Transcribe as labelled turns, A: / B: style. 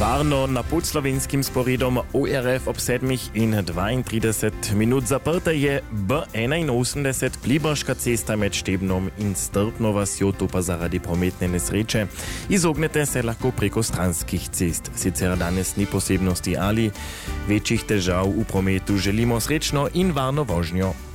A: Varno na podslovenskim sporedom ORF ob 7 in 32 minut zaprta je B81 Pliberška cesta med Štebnom in Strpno vasjo, to pa zaradi prometne nesreče. Izognete se lahko preko stranskih cest. Sicer danes ni posebnosti ali večjih težav v prometu. Želimo srečno in varno vožnjo.